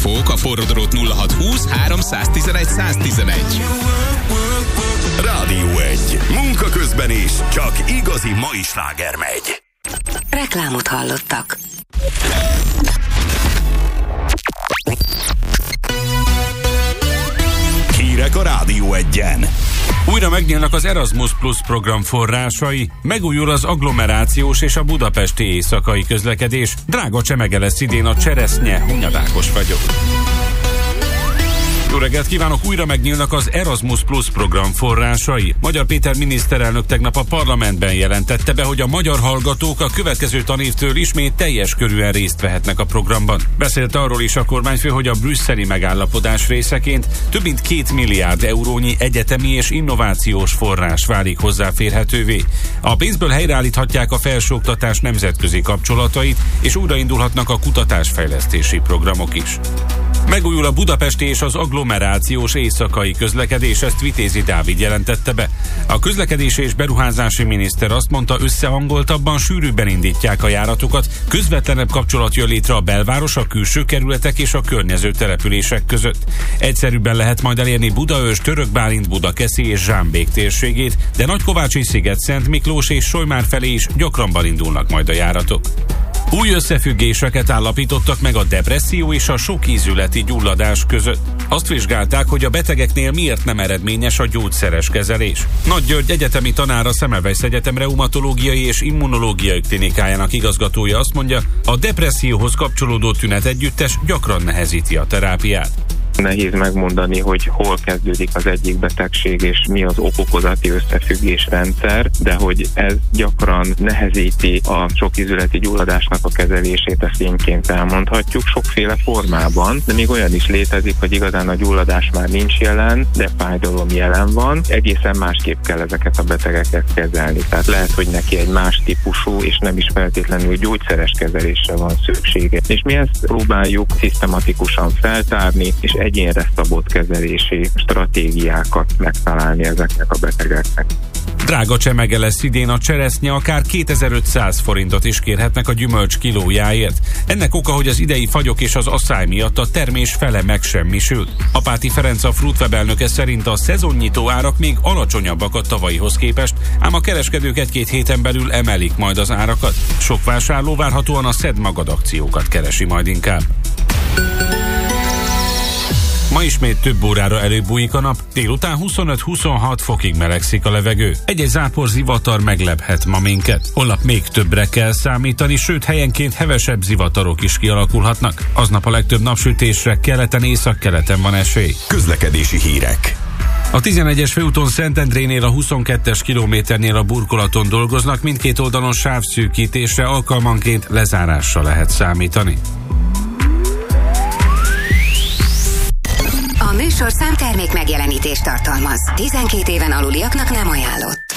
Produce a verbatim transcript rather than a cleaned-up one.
Fók a forrodorot nulla hat húsz háromszáztizenegy száztizenegy. Rádió egy. Munka közben is csak igazi mai sláger megy. Reklámot hallottak. Hírek a Rádió egyen. Újra megnyílnak az Erasmus Plus program forrásai, megújul az agglomerációs és a budapesti éjszakai közlekedés. Drága csemege lesz idén a cseresznye, Hunyadékos vagyok. Jó reggelt kívánok! Újra megnyílnak az Erasmus Plus program forrásai. Magyar Péter miniszterelnök tegnap a parlamentben jelentette be, hogy a magyar hallgatók a következő tanévtől ismét teljes körűen részt vehetnek a programban. Beszélt arról is a kormányfő, hogy a brüsszeli megállapodás részeként több mint két milliárd eurónyi egyetemi és innovációs forrás válik hozzáférhetővé. A pénzből helyreállíthatják a felsőoktatás nemzetközi kapcsolatait, és újraindulhatnak a kutatásfejlesztési programok is. Megújul a budapesti és az agglomerációs éjszakai közlekedés, ezt Vitézi Dávid jelentette be. A közlekedési és beruházási miniszter azt mondta, összehangoltabban, sűrűbben indítják a járatokat, közvetlenebb kapcsolat jön létre a belváros, a külső kerületek és a környező települések között. Egyszerűbben lehet majd elérni Budaörs, Törökbálint, Budakeszi és Zsámbék térségét, de Nagykovácsi sziget, Szent Miklós és Solymár felé is gyakrabban indulnak majd a járatok. Új összefüggéseket állapítottak meg a depresszió és a sokízületi gyulladás között. Azt vizsgálták, hogy a betegeknél miért nem eredményes a gyógyszeres kezelés. Nagy György egyetemi tanár, a Semmelweis Egyetem reumatológiai és immunológiai klinikájának igazgatója azt mondja, a depresszióhoz kapcsolódó tünet együttes gyakran nehezíti a terápiát. Nehéz megmondani, hogy hol kezdődik az egyik betegség, és mi az ok-okozati összefüggésrendszer, de hogy ez gyakran nehezíti a sokízületi gyulladásnak a kezelését, ezt tényként elmondhatjuk, sokféle formában, de még olyan is létezik, hogy igazán a gyulladás már nincs jelen, de fájdalom jelen van, egészen másképp kell ezeket a betegeket kezelni. Tehát lehet, hogy neki egy más típusú, és nem is feltétlenül gyógyszeres kezelésre van szüksége. És mi ezt próbáljuk szisztematikusan feltárni, és egyénre szabott kezelési stratégiákat megtalálni ezeknek a betegeknek. Drága csemege lesz idén a cseresznye, akár kétezer-ötszáz forintot is kérhetnek a gyümölcs kilójáért. Ennek oka, hogy az idei fagyok és az asszály miatt a termés fele megsemmisült. Apáti Ferenc, a Fruitweb elnöke szerint a szezonnyitó árak még alacsonyabbak a tavalyihoz képest, ám a kereskedők egy-két héten belül emelik majd az árakat. Sok vásárló várhatóan a Szedd magad akciókat keresi majd inkább. Ma ismét több órára előbb bújik a nap, délután huszonöt-huszonhat fokig melegszik a levegő. Egy-egy zápor zivatar meglephet ma minket. Holnap még többre kell számítani, sőt helyenként hevesebb zivatarok is kialakulhatnak. Aznap a legtöbb napsütésre keleten, északkeleten van esély. Közlekedési hírek. A tizenegyes főúton Szentendrénél a huszonkettes kilométernél a burkolaton dolgoznak, mindkét oldalon sávszűkítésre, alkalmanként lezárásra lehet számítani. A műsorszám termék megjelenítést tartalmaz. tizenkét éven aluliaknak nem ajánlott.